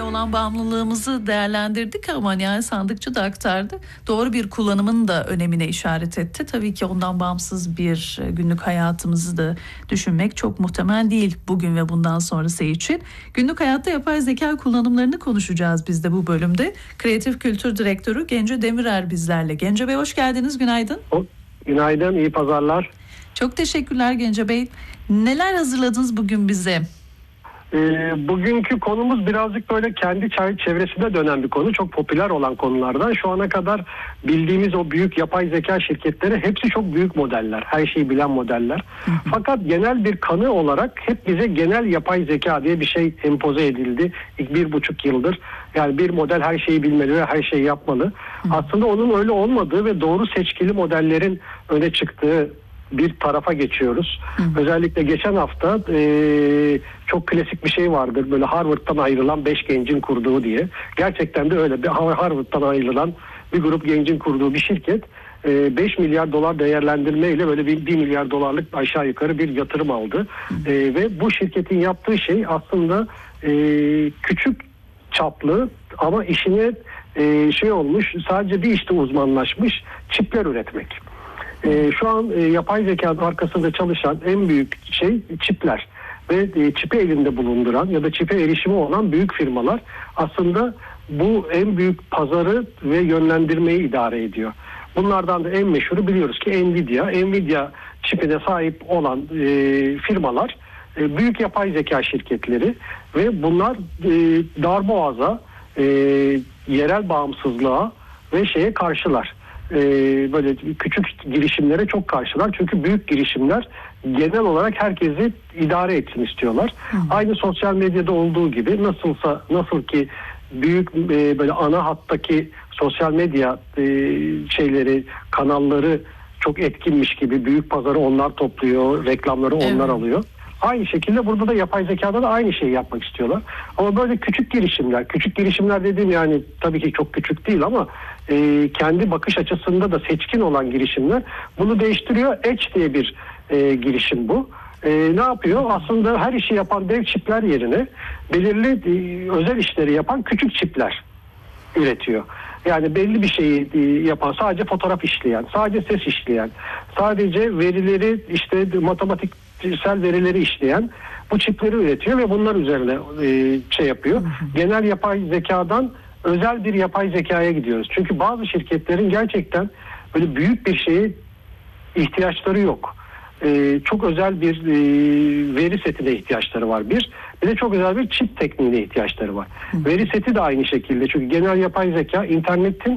olan bağımlılığımızı değerlendirdik ama yani sandıkçı da aktardı. Doğru bir kullanımın da önemine işaret etti. Tabii ki ondan bağımsız bir günlük hayatımızı da düşünmek çok muhtemel değil bugün ve bundan sonrası için. Günlük hayatta yapay zeka kullanımlarını konuşacağız biz de bu bölümde. Kreatif Kültür Direktörü Gence Demirer bizlerle. Gence Bey hoş geldiniz, günaydın. Günaydın, iyi pazarlar. Çok teşekkürler Gence Bey. Neler hazırladınız bugün bize? Bugünkü konumuz birazcık böyle kendi çevresinde dönen bir konu. Çok popüler olan konulardan. Şu ana kadar bildiğimiz o büyük yapay zeka şirketleri hepsi çok büyük modeller. Her şeyi bilen modeller. Fakat genel bir kanı olarak hep bize genel yapay zeka diye bir şey empoze edildi. İlk 1,5 yıldır. Yani bir model her şeyi bilmeli ve her şeyi yapmalı. Aslında onun öyle olmadığı ve doğru seçkili modellerin öne çıktığı bir tarafa geçiyoruz. Özellikle geçen hafta çok klasik bir şey vardır. Böyle Harvard'dan ayrılan 5 gencin kurduğu diye. Gerçekten de öyle. Harvard'dan ayrılan bir grup gencin kurduğu bir şirket 5 milyar dolar değerlendirmeyle böyle 1 milyar dolarlık aşağı yukarı bir yatırım aldı. Ve bu şirketin yaptığı şey aslında küçük çaplı ama işine şey olmuş, sadece bir işte uzmanlaşmış çipler üretmek. Şu an yapay zekanın arkasında çalışan en büyük şey çipler ve çipi elinde bulunduran ya da çipe erişimi olan büyük firmalar aslında bu en büyük pazarı ve yönlendirmeyi idare ediyor. Bunlardan da en meşhuru biliyoruz ki Nvidia çipine sahip olan firmalar büyük yapay zeka şirketleri ve bunlar darboğaza, yerel bağımsızlığa ve şeye karşılar. Böyle küçük girişimlere çok karşılar. Çünkü büyük girişimler genel olarak herkesi idare etsin istiyorlar. Aynı sosyal medyada olduğu gibi nasıl ki büyük böyle ana hattaki sosyal medya şeyleri, kanalları çok etkinmiş gibi büyük pazarı onlar topluyor, reklamları onlar alıyor. Aynı şekilde burada da yapay zekada da aynı şeyi yapmak istiyorlar. Ama böyle küçük girişimler dediğim yani tabii ki çok küçük değil ama kendi bakış açısında da seçkin olan girişimler bunu değiştiriyor. Edge diye bir girişim bu. Ne yapıyor? Aslında her işi yapan dev çipler yerine belirli özel işleri yapan küçük çipler üretiyor. Yani belli bir şeyi yapan, sadece fotoğraf işleyen, sadece ses işleyen, sadece verileri işte matematiksel verileri işleyen bu çipleri üretiyor ve bunlar üzerine şey yapıyor. Genel yapay zekadan özel bir yapay zekaya gidiyoruz. Çünkü bazı şirketlerin gerçekten böyle büyük bir şeye ihtiyaçları yok. Çok özel bir veri setine ihtiyaçları var. Bir de çok özel bir çip tekniğine ihtiyaçları var. Veri seti de aynı şekilde. Çünkü genel yapay zeka internetin